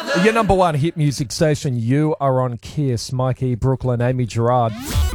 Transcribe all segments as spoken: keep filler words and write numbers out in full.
Your number one hit music station, you are on Kiss. Mikey, Brooklyn, Amy Gerard.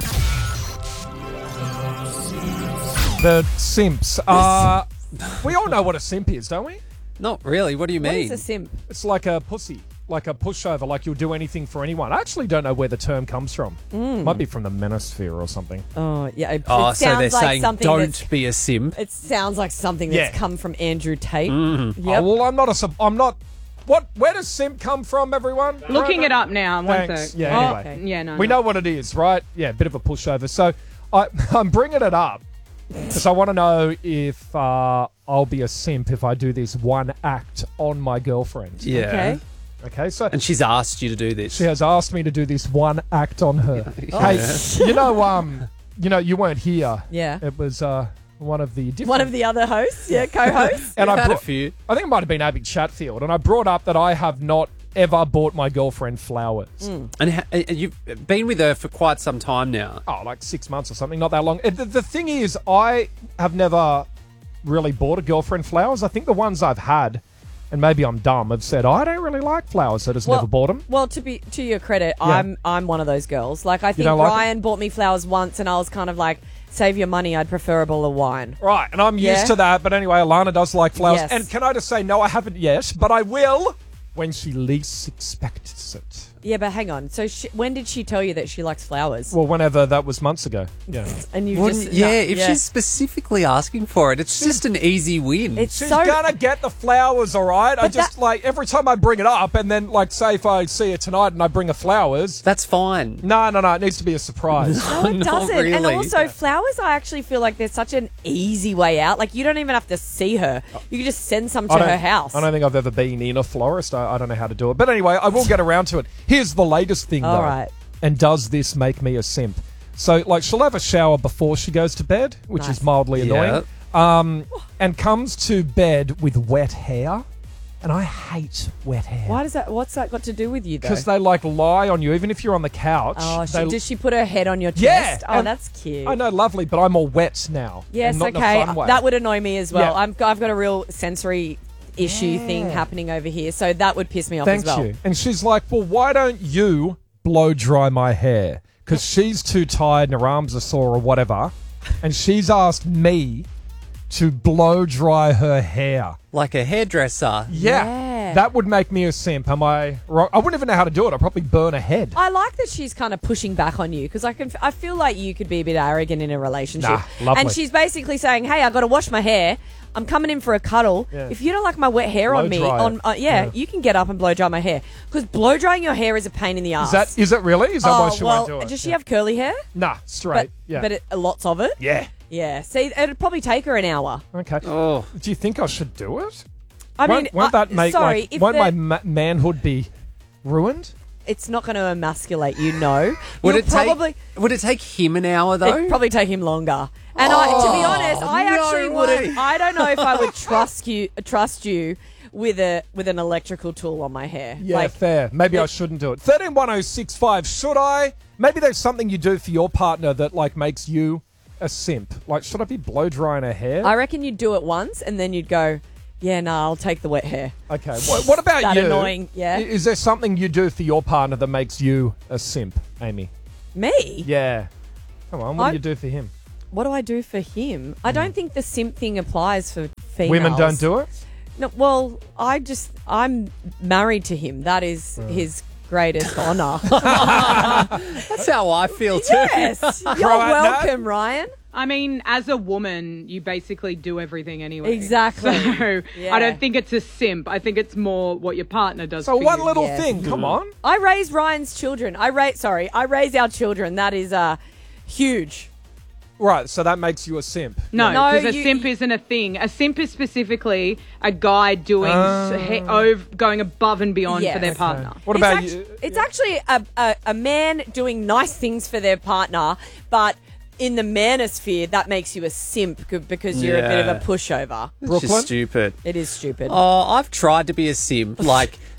The simps. Uh, we all know what a simp is, don't we? Not really. What do you What mean? is a simp? It's like a pussy, like a pushover, like you'll do anything for anyone. I actually don't know where the term comes from. Mm. Might be from the manosphere or something. Oh, yeah. It, oh, it so sounds they're like saying something don't that's- be a simp. It sounds like something that's Yeah. come from Andrew Tate. Mm. Yep. Oh, well, I'm not a. sub- I'm not. What? Where does simp come from, everyone? Looking Right, it up now. One Thanks. sec. Yeah, Oh, anyway. Yeah, no. We no. know what it is, right? Yeah, a bit of a pushover. So I, I'm bringing it up because I want to know if uh, I'll be a simp if I do this one act on my girlfriend. Yeah. Okay. Okay, so And she's asked you to do this. she has asked me to do this one act on her. Hey, you know, um, you know, you weren't here. Yeah. It was uh, one of the different. One of the other hosts, yeah, co-hosts. and I've I had a brought, few. I think it might have been Abby Chatfield, and I brought up that I have not ever bought my girlfriend flowers. And, ha- and you've been with her for quite some time now. Oh, like six months or something, not that long. The, the thing is, I have never really bought a girlfriend flowers. I think the ones I've had, and maybe I'm dumb, have said, oh, I don't really like flowers, so I just Well- never bought them. Well, to be to your credit, I'm I'm one of those girls. Like I think don't like Ryan bought me flowers once, and I was kind of like, save your money. I'd prefer a bottle of wine. Right, and I'm Yeah. used to that, but anyway, Alana does like flowers. Yes. And can I just say, no, I haven't yet, but I will when she least expects it. Yeah, but hang on. So she, when did she tell you that she likes flowers? Well, whenever that was months ago. Yeah. And you Wouldn't- just yeah, no, if yeah. she's specifically asking for it, it's just an easy win. It's She's so gonna get the flowers, all right? I But just, that- like, every time I bring it up, and then, like, say if I see her tonight and I bring her flowers, That's fine. no, no, no, it needs to be a surprise. No, it Not doesn't. And really. also, Yeah. flowers, I actually feel like they're such an easy way out. Like, you don't even have to see her. You can just send some to I don't- her house. I don't think I've ever been in a florist. I, I don't know how to do it. But anyway, I will get around to it. Here's the latest thing, All though. right. And does this make me a simp? So, like, she'll have a shower before she goes to bed, which Nice. is mildly Yeah. annoying. Um, and comes to bed with wet hair. And I hate wet hair. Why does that? What's that got to do with you, though? Because they, like, lie on you, even if you're on the couch. Oh, she, they- does she put her head on your Yeah, chest? Oh, and- that's cute. I know, lovely, but I'm all wet now. Yes, and not okay. In a fun way. That would annoy me as well. Yeah. I'm, I've got a real sensory issue thing happening over here, so that would piss me off Thank as well. you. And she's like, well, why don't you blow dry my hair? Because she's too tired and her arms are sore or whatever. And she's asked me to blow dry her hair. Like a hairdresser. Yeah. Yeah. That would make me a simp. Am I wrong? I wouldn't even know how to do it. I'd probably burn a head. I like that she's kind of pushing back on you because I can. I feel like you could be a bit arrogant in a relationship. Nah, lovely. And she's basically saying, "Hey, I got to wash my hair. I'm coming in for a cuddle. Yeah. If you don't like my wet hair Blow on me, dry it. on uh, yeah, Yeah. you can get up and blow dry my hair because blow drying your hair is a pain in the ass. Is that is it really? Is that oh why she well, won't do it? does she Yeah. have curly hair? Nah, straight. But yeah. but it, lots of it. yeah. Yeah. See, it'd probably take her an hour. Okay. Oh. Do you think I should do it? I won't mean, won't I- that make sorry, like, if won't the- my ma- manhood be ruined? it's not going to emasculate you. No, Would You'll it probably. take? Would it take him an hour though? It'd probably take him longer. And I, to be Oh, honest, I no actually way. wouldn't. I don't know if I would trust you. Trust you with a with an electrical tool on my hair. Yeah, like, fair. Maybe I it- shouldn't do it. thirteen one oh six five. Should I? Maybe there's something you do for your partner that like makes you a simp. Like, should I be blow drying her hair? I reckon you'd do it once, and then you'd go, "Yeah, no, I'll take the wet hair." okay. What, what about That you? annoying, yeah. I- Is there something you do for your partner that makes you a simp, Amy? Me? Yeah. Come on. What I- do you do for him? What do I do for him? I don't think the simp thing applies for females. Women don't do it. No, well, I just I'm married to him. That is his greatest honor. That's how I feel too. Yes, you're Right, welcome, Ryan. I mean, as a woman, you basically do everything anyway. Exactly. So Yeah. I don't think it's a simp. I think it's more what your partner does So for one you. little Yes. thing. Come on. I raise Ryan's children. I raise, sorry, I raise our children. That is uh, huge. Right. So that makes you a simp. No, No, because a you- simp you- isn't a thing. A simp is specifically a guy doing, Ah. s- he- ov- going above and beyond Yes. for their partner. What it's about actu- you? It's actually a, a, a man doing nice things for their partner, but in the manosphere, that makes you a simp c- because you're a bit of Yeah. a pushover. It's Brooklyn? just stupid. It is stupid. Oh, I've tried to be a simp. Like,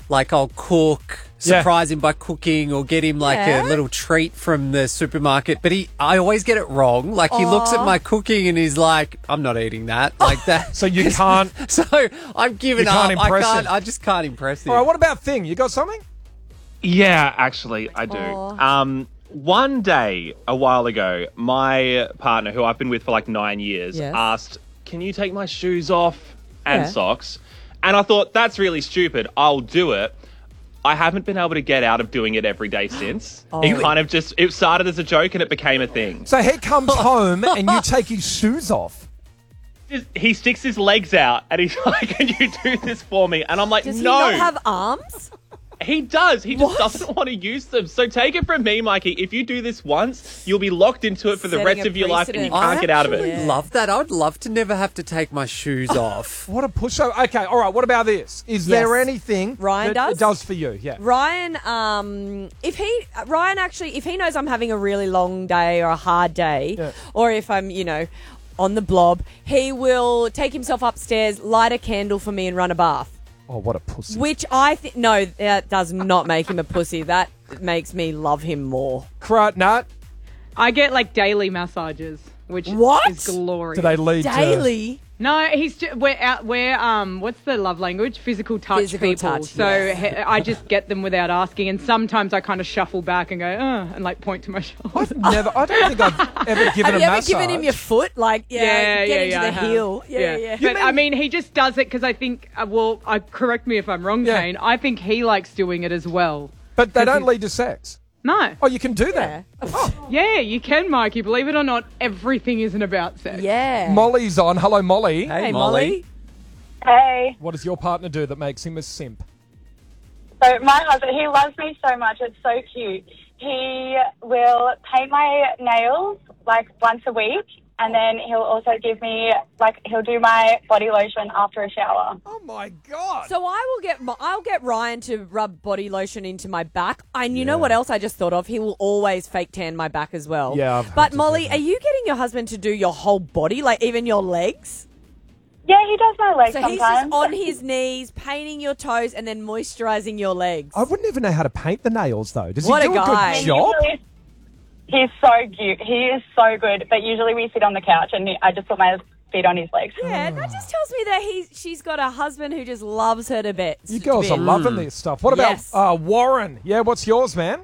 Like I'll cook, Yeah. surprise him by cooking, or get him like Yeah. a little treat from the supermarket. But he, I always get it wrong. Like he looks at my cooking and he's like, "I'm not eating that." Like that. So you can't. So I'm giving You can't up. I impress can't. him. I just can't impress him. All right, what about Thing? You got something? Yeah, actually, I do. Aw. Um, one day, a while ago, my partner, who I've been with for like nine years, Yes. asked, "Can you take my shoes off and Yeah. socks?" And I thought, that's really stupid. I'll do it. I haven't been able to get out of doing it every day since. It kind of just, it started as a joke and it became a thing. So he comes home and you take his shoes off. Just- He sticks his legs out and he's like, "Can you do this for me?" And I'm like, Does he no. not have arms? He does. He just What? doesn't want to use them. So take it from me, Mikey. If you do this once, you'll be locked into it for the Setting rest a of your life and you precedent. can't I get out of actually it. love that. I would love to never have to take my shoes off. What a pushover. Okay, all right, what about this? Is there Yes. anything Ryan that does? it does for you? Yeah. Ryan, um, if he Ryan actually, if he knows I'm having a really long day or a hard day, Yeah. or if I'm, you know, on the blob, he will take himself upstairs, light a candle for me, and run a bath. Oh, what a pussy. Which I think no, that does not make him a pussy. That makes me love him more. Crut nut. I get like daily massages, which What? is glorious. Do they lead to... Daily. No, he's just, we're out. We're um, what's the love language? Physical touch Physical people. touch, So yes. he, I just get them without asking, and sometimes I kind of shuffle back and go, uh, and like point to my shoulder. I've never... I don't think I've ever given Have a you ever massage. given him your foot? Like, yeah, Yeah, get yeah, into yeah. the I have. heel. Yeah, yeah. yeah. But mean- I mean, he just does it because I think. Uh, well, I correct me if I'm wrong, Yeah. Kane. I think he likes doing it as well. But they 'Cause don't he's- lead to sex. No. Oh, you can do Yeah. that. Yeah, you can, Mikey. Believe it or not, everything isn't about sex. Yeah. Molly's on. Hello, Molly. Hey, Molly. Hey, What does your partner do that makes him a simp? so my husband, he loves me so much. It's so cute. He will paint my nails like once a week, and then he'll also give me, like, he'll do my body lotion after a shower. Oh, my God. So I will get my- I'll get Ryan to rub body lotion into my back. And you know what else I just thought of? He will always fake tan my back as well. Yeah, I've heard But to Molly, do that. are you getting your husband to do your whole body, like even your legs? Yeah, he does my legs So he's sometimes. just on his knees, painting your toes, and then moisturising your legs. I wouldn't even know how to paint the nails, though. Does What he a do a, guy. good job? Usually- He's so cute. He is so good. But usually we sit on the couch, and I just put my feet on his legs. Yeah, that just tells me that he's she's got a husband who just loves her to bits. You girls are loving this stuff. What about Yes. uh, Warren? Yeah, what's yours, man?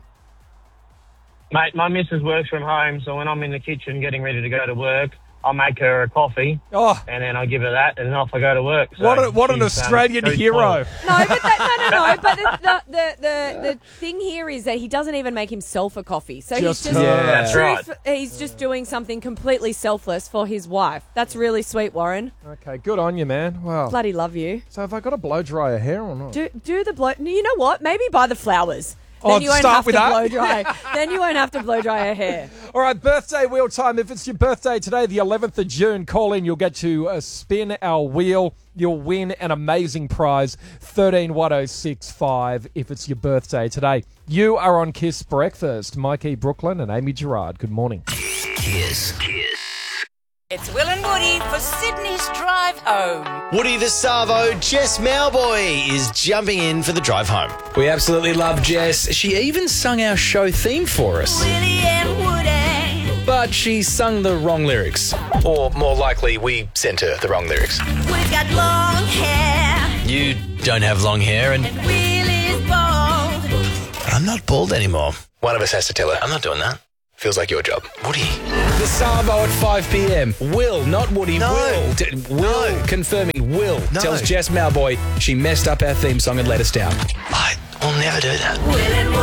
Mate, my missus works from home, so when I'm in the kitchen getting ready to go to work, I'll make her a coffee, Oh, and then I give her that, and then off I go to work. So what, a, what an she's, um, Australian very hero. spoiled. No, but that, no, no, no. But the, the, the, the, the thing here is that he doesn't even make himself a coffee. So Just he's just her. Yeah, that's truth- right. He's just doing something completely selfless for his wife. That's really sweet, Warren. Okay, good on you, man. Wow. Bloody love you. So have I got to blow dry her hair or not? Do do the blow. You know what? Maybe buy the flowers. Oh, Then you won't start have with to that? blow dry. Then you won't have to blow dry her hair. All right, birthday wheel time. If it's your birthday today, the eleventh of June, call in. You'll get to uh, spin our wheel. You'll win an amazing prize, thirteen one oh six five, if it's your birthday today. You are on Kiss Breakfast. Mikey Brooklyn and Amy Gerard. Good morning. Kiss. It's Will and Woody for Sydney's Drive Home. Woody the Savo, Jess Mowboy, is jumping in for the drive home. We absolutely love Jess. She even sung our show theme for us. Willie and Woody. But she sung the wrong lyrics. Or more likely, we sent her the wrong lyrics. We've got long hair. You don't have long hair, and Willie's bald. I'm not bald anymore. One of us has to tell her. I'm not doing that. Feels like your job. Woody. The Savo at five p.m. Will, not Woody. No. Will. D- Will. No. Confirming Will No. tells Jess Mowboy she messed up our theme song and let us down. I will never do that. Will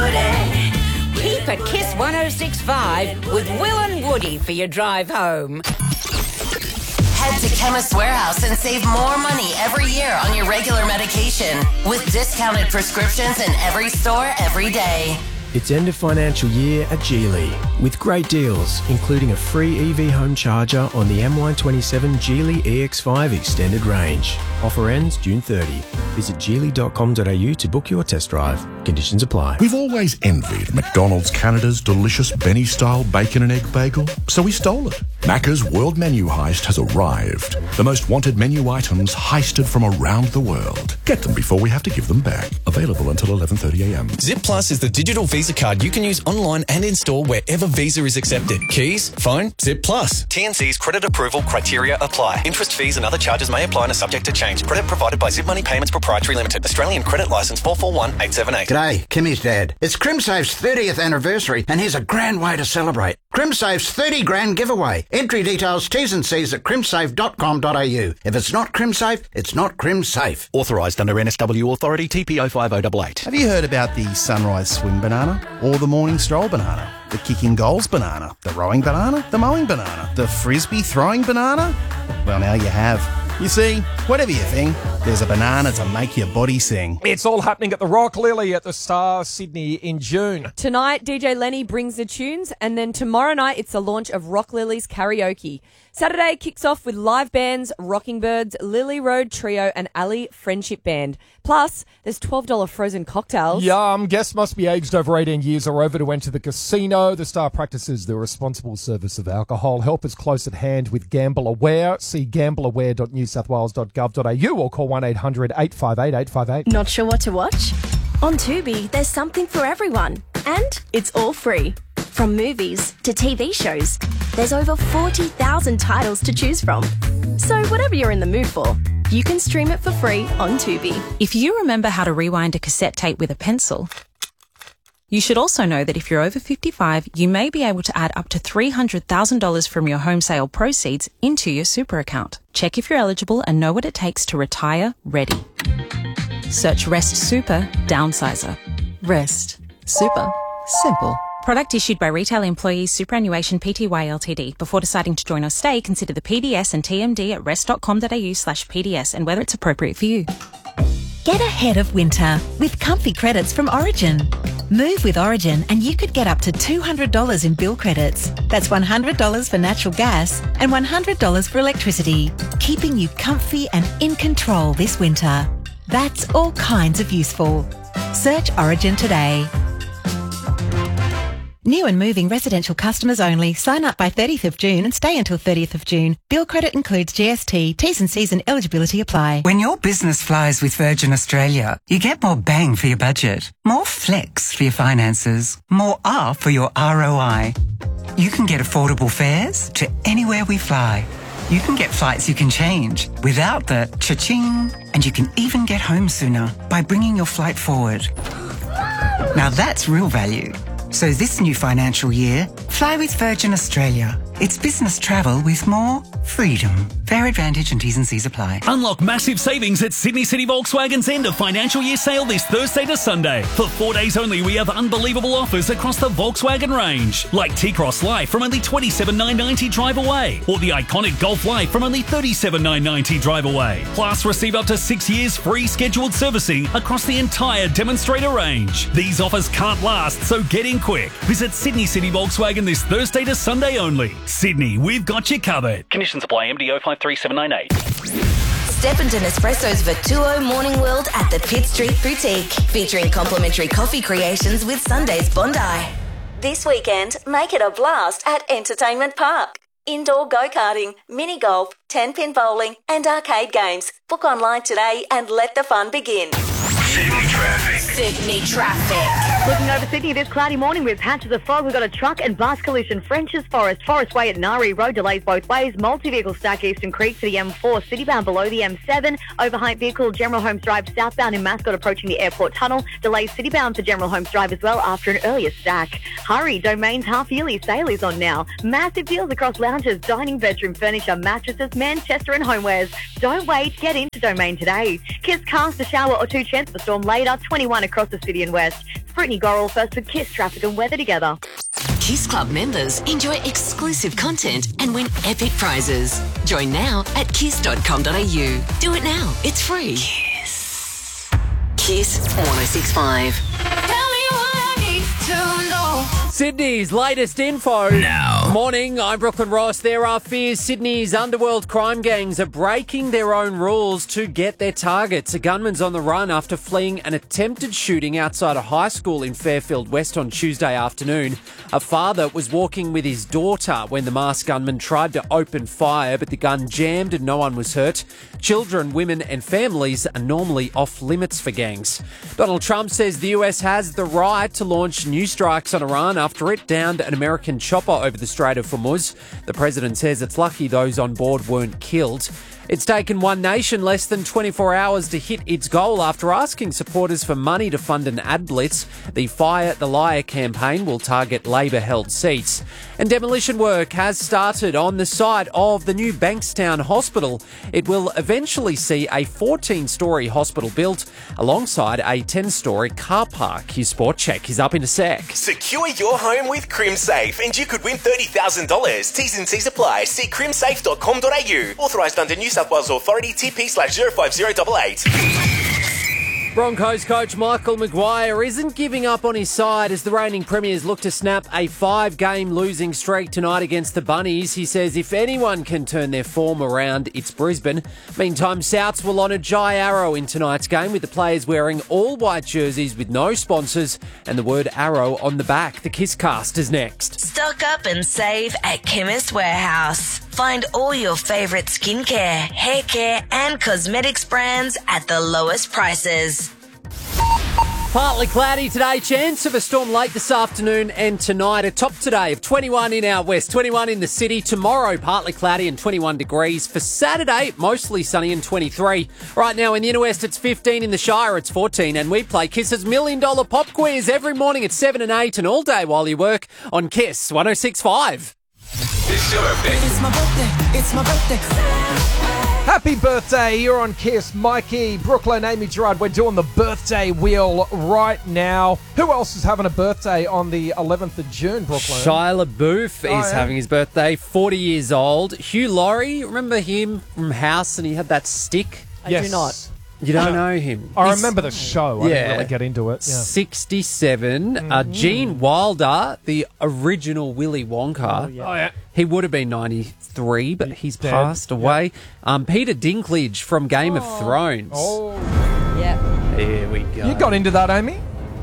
and Woody. Keep at Kiss one oh six point five with Will and Woody for your drive home. Head to Chemist Warehouse and save more money every year on your regular medication with discounted prescriptions in every store every day. It's end of financial year at Geely with great deals, including a free E V home charger on the M Y twenty-seven Geely E X five Extended Range. Offer ends June thirtieth. Visit geely dot com dot a u to book your test drive. Conditions apply. We've always envied McDonald's Canada's delicious Benny-style bacon and egg bagel, so we stole it. Macca's World Menu Heist has arrived. The most wanted menu items heisted from around the world. Get them before we have to give them back. Available until eleven thirty a m. Zip Plus is the digital Visa card you can use online and in store wherever Visa is accepted. Keys, phone, Zip Plus. T N C's credit approval criteria apply. Interest, fees and other charges may apply and are subject to change. Credit provided by Zip Money Payments Proprietary Limited. Australian credit licence four four one eight seven eight. G'day, Kimmy's dad. It's CrimSafe's thirtieth anniversary and here's a grand way to celebrate. CrimSafe's thirty grand giveaway. Entry details, T's and C's at crimsafe dot com dot a u. If it's not CrimSafe, it's not CrimSafe. Authorised under N S W Authority T P O five oh eight eight. Have you heard about the sunrise swim banana? Or the morning stroll banana? The kicking goals banana? The rowing banana? The mowing banana? The frisbee throwing banana? Well, now you have. You see, whatever you think, there's a banana to make your body sing. It's all happening at the Rock Lily at the Star Sydney in June. Tonight, D J Lenny brings the tunes, and then tomorrow night, it's the launch of Rock Lily's karaoke. Saturday kicks off with live bands Rocking Birds, Lily Road Trio, and Ali Friendship Band. Plus, there's twelve dollars frozen cocktails. Yum. Guests must be aged over eighteen years or over to enter the casino. The Star practices the responsible service of alcohol. Help is close at hand with Gamble Aware. See gamble aware dot new south wales dot gov dot a u or call one eight hundred eight five eight eight five eight. Not sure what to watch? On Tubi, there's something for everyone. And it's all free. From movies to T V shows, there's over forty thousand titles to choose from. So whatever you're in the mood for, you can stream it for free on Tubi. If you remember how to rewind a cassette tape with a pencil, you should also know that if you're over fifty-five, you may be able to add up to three hundred thousand dollars from your home sale proceeds into your super account. Check if you're eligible and know what it takes to retire ready. Search Rest Super Downsizer. Rest Super Simple. Product issued by Retail Employees Superannuation Pty Ltd. Before deciding to join or stay, consider the P D S and T M D at rest dot com dot a u slash P D S and whether it's appropriate for you. Get ahead of winter with comfy credits from Origin. Move with Origin and you could get up to two hundred dollars in bill credits. That's one hundred dollars for natural gas and one hundred dollars for electricity, keeping you comfy and in control this winter. That's all kinds of useful. Search Origin today. New and moving residential customers only. Sign up by thirtieth of June and stay until thirtieth of June. Bill credit includes G S T. T's and C's and eligibility apply. When your business flies with Virgin Australia, you get more bang for your budget, more flex for your finances, more R for your R O I. You can get affordable fares to anywhere we fly. You can get flights you can change without the cha-ching, and you can even get home sooner by bringing your flight forward. Now that's real value. So this new financial year, fly with Virgin Australia. It's business travel with more freedom. Fair advantage and T's and C's apply. Unlock massive savings at Sydney City Volkswagen's end of financial year sale this Thursday to Sunday. For four days only, we have unbelievable offers across the Volkswagen range. Like T-Cross Life from only twenty-seven thousand nine hundred ninety drive away. Or the iconic Golf Life from only thirty-seven thousand nine hundred ninety drive away. Plus, receive up to six years free scheduled servicing across the entire demonstrator range. These offers can't last, so get in quick. Visit Sydney City Volkswagen this Thursday to Sunday only. Sydney, we've got you covered. Conditions apply. M D O five three seven nine eight. Step into Nespresso's Vertuo Morning World at the Pitt Street Boutique, featuring complimentary coffee creations with Sunday's Bondi. This weekend, make it a blast at Entertainment Park. Indoor go-karting, mini golf, ten-pin bowling and arcade games. Book online today and let the fun begin. Sydney traffic. Sydney traffic. Looking over Sydney this cloudy morning with patches of fog. We've got a truck and bus collision. French's Forest, Forest Way at Nari. Road delays both ways. Multi-vehicle stack Eastern Creek to the M four. Citybound below the M seven. Overheight vehicle General Holmes Drive southbound in Mascot approaching the airport tunnel. Delays citybound to General Holmes Drive as well after an earlier stack. Hurry, Domain's half-yearly sale is on now. Massive deals across lounges, dining, bedroom furniture, mattresses, Manchester and homewares. Don't wait, get into Domain today. Kiss cast a shower or two chance of a storm later. twenty-one across the city and west. It's Brittany Gorrell first with Kiss traffic and weather together. Kiss Club members enjoy exclusive content and win epic prizes. Join now at kiss dot com dot a u. Do it now. It's free. Kiss. Kiss one oh six point five. Tell me what I need Sydney's latest info. Now. Morning, I'm Brooklyn Ross. There are fears Sydney's underworld crime gangs are breaking their own rules to get their targets. A gunman's on the run after fleeing an attempted shooting outside a high school in Fairfield West on Tuesday afternoon. A father was walking with his daughter when the masked gunman tried to open fire, but the gun jammed and no one was hurt. Children, women and families are normally off limits for gangs. Donald Trump says the U S has the right to launch new strikes on Iran after it downed an American chopper over the Strait of Hormuz. The president says it's lucky those on board weren't killed. It's taken One Nation less than twenty-four hours to hit its goal after asking supporters for money to fund an ad blitz. The Fire the Liar campaign will target Labor-held seats. And demolition work has started on the site of the new Bankstown Hospital. It will eventually see a fourteen-storey hospital built alongside a ten-storey car park. Your sport check is up in a sec. Secure your home with CrimSafe and you could win thirty thousand dollars. T's and C's apply. See crimsafe dot com dot a u. Authorised under New South Wales Authority, T P slash zero five zero eight eight. Broncos coach Michael Maguire isn't giving up on his side as the reigning premiers look to snap a five-game losing streak tonight against the Bunnies. He says if anyone can turn their form around, it's Brisbane. Meantime, Souths will honour Jai Arrow in tonight's game with the players wearing all white jerseys with no sponsors and the word Arrow on the back. The Kisscast is next. Stock up and save at Chemist Warehouse. Find all your favourite skincare, hair care and cosmetics brands at the lowest prices. Partly cloudy today, chance of a storm late this afternoon and tonight. A top today of twenty-one in our west, twenty-one in the city. Tomorrow, partly cloudy and twenty-one degrees. For Saturday, mostly sunny and twenty-three. Right now in the inner west, it's fifteen. In the Shire, it's fourteen. And we play Kiss's Million Dollar Pop Quiz every morning at seven and eight and all day while you work on Kiss one oh six point five. It's your birthday. It's my birthday. It's my birthday. Happy birthday. You're on Kiss. Mikey, Brooklyn, Amy Gerard. We're doing the birthday wheel right now. Who else is having a birthday on the eleventh of June, Brooklyn? Shia LaBeouf Oh, is yeah. having his birthday, forty years old. Hugh Laurie, remember him from House and he had that stick? I do not. You don't know him? I He's- remember the show. I didn't really get into it. Yeah. sixty-seven. Uh, Gene Wilder, the original Willy Wonka. Oh, yeah. Oh, yeah. He would have been ninety-three, but he's dead. passed away. Um, Peter Dinklage from Game of Thrones. Oh. Yeah. There we go. You got into that, Amy?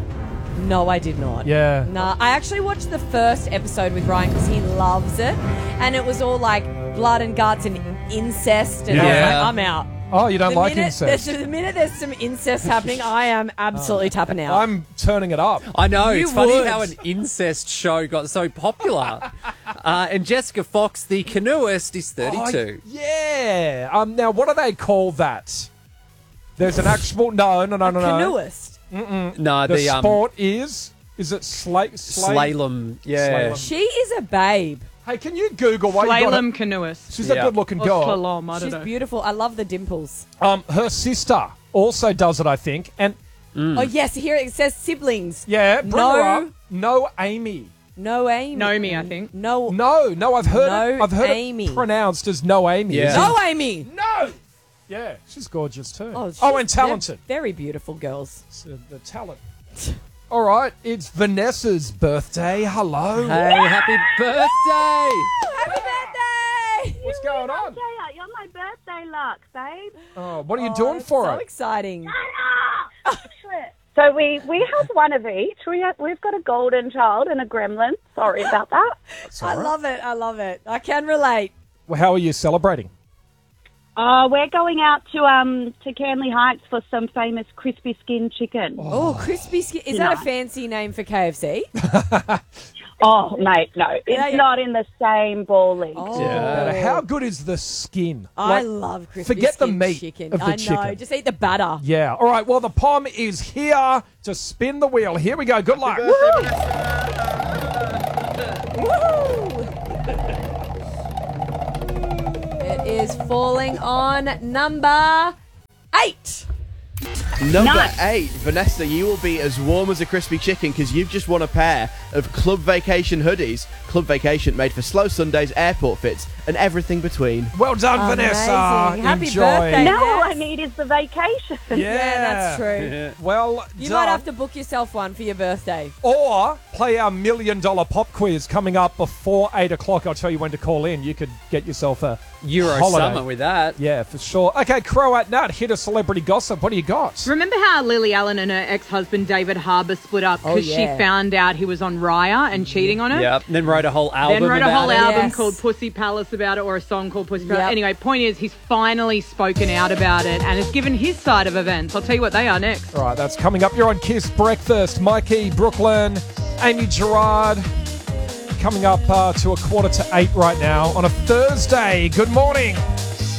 No, I did not. Yeah. Nah, I actually watched the first episode with Ryan because he loves it. And it was all like blood and guts and incest. And I was Yeah. like, I'm out. Oh, you don't The like minute, incest? there's- The minute there's some incest happening, I am absolutely tapping out. I'm turning it up. I know, You it's funny would. how an incest show got so popular. uh, and Jessica Fox, the canoeist, is thirty-two. Oh, yeah. Um. Now, what do they call that? There's an actual... No, no, no, no, no. Canoeist. Mm-mm. No, the, the, um, sport is... Is it sla- sla- Slalom, yeah. Slalom. She is a babe. Hey, can you Google what you got? Slalom it? canoeist. She's Yeah. a good-looking Or girl. slalom, I She's don't know. beautiful. I love the dimples. Um, her sister also does it, I think. And Mm. Oh, yes. Here it says siblings. yeah, bring No. her up. No, Amy. No Amy. Nomi, I think. No. No, no, I've heard it. No I've heard Amy. it pronounced as no Amy. Yeah. Is it? No Amy. No. Yeah, she's gorgeous too. Oh, she's- oh and talented. they're Very beautiful girls. It's, uh, the talent. All right, it's Vanessa's birthday. Hello. Hey, happy birthday! Happy birthday! What's going on? You're my birthday luck, babe. Oh, what are you Oh, doing that's for so it? exciting. So we, we have one of each. We have, we've got a golden child and a gremlin. Sorry about that. I love it. I love it. I can relate. Well, how are you celebrating? Uh, we're going out to um to Canley Heights for some famous crispy skin chicken. Oh, crispy skin. Is that a fancy name for K F C? Oh, mate, no. It's Yeah, yeah. not in the same ball league. Oh. Yeah. How good is the skin? I Like, love crispy forget the skin meat chicken. of the I know. chicken. Just eat the batter. Yeah. All right. Well, the Pom is here to spin the wheel. Here we go. Good luck. It is falling on number eight. Number Nuts. eight, Vanessa, you will be as warm as a crispy chicken because you've just won a pair of Club Vacation hoodies. Club Vacation made for slow Sundays, airport fits, and everything between. Well done, Amazing. Vanessa. Happy Enjoy. birthday. Now all I need is the vacation. Yeah, that's true. Well You done. might have to book yourself one for your birthday. Or play our million dollar pop quiz coming up before eight o'clock. I'll tell you when to call in. You could get yourself a Euro holiday. summer with that. Yeah, for sure. Okay, Croat Nut, hit a celebrity gossip. What do you got? Remember how Lily Allen and her ex-husband David Harbour split up Oh, because yeah. she found out he was on Raya and cheating on her? Yep. Then wrote a whole album Then wrote a about whole it. album Yes. called Pussy Palace about it, or a song called Pussy Palace. Yep. Anyway, point is, he's finally spoken out about it and has given his side of events. I'll tell you what they are next. All right, that's coming up. You're on Kiss Breakfast. Mikey, Brooklyn, Amy Gerard. Coming up uh, to a quarter to eight right now on a Thursday. Good morning.